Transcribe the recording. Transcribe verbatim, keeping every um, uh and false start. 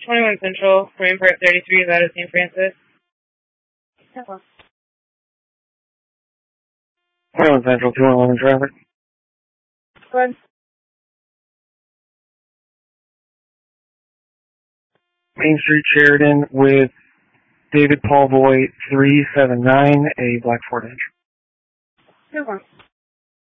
twenty-one Central, Marine Part thirty-three, out of Saint Francis. twenty-one Central, two one eleven traffic. Go ahead. Main Street, Sheridan, with David Paul Boy, three seven nine, a black Ford Edge. Two one.